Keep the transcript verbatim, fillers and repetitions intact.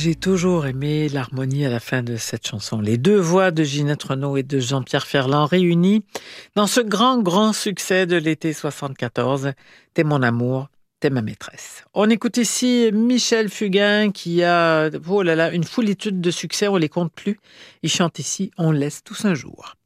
J'ai toujours aimé l'harmonie à la fin de cette chanson. Les deux voix de Ginette Renaud et de Jean-Pierre Ferland réunies dans ce grand, grand succès de l'été soixante-quatorze. T'es mon amour, t'es ma maîtresse. On écoute ici Michel Fugain qui a, oh là là, une foulitude de succès, on les compte plus. Il chante ici On laisse tous un jour.